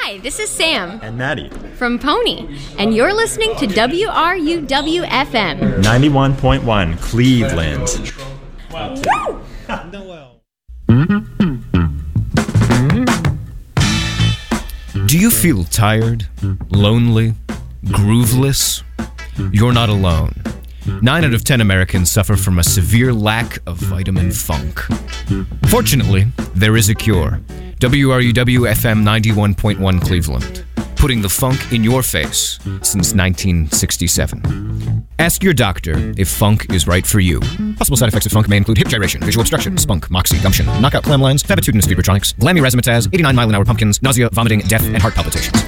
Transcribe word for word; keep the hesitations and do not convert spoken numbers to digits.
Hi, this is Sam And Maddie. from Pony, and you're listening to W R U W F M. ninety-one point one Cleveland. Woo! Do you feel tired, lonely, grooveless? You're not alone. Nine out of ten Americans suffer from a severe lack of vitamin funk. Fortunately, there is a cure. W R U W F M ninety-one point one Cleveland, putting the funk in your face since nineteen sixty-seven. Ask your doctor if funk is right for you. Possible side effects of funk may include hip gyration, visual obstruction, spunk, moxie, gumption, knockout clam lines, fabitutinous fevertronics, glammy razzmatazz, eighty-nine mile an hour pumpkins, nausea, vomiting, death, and heart palpitations.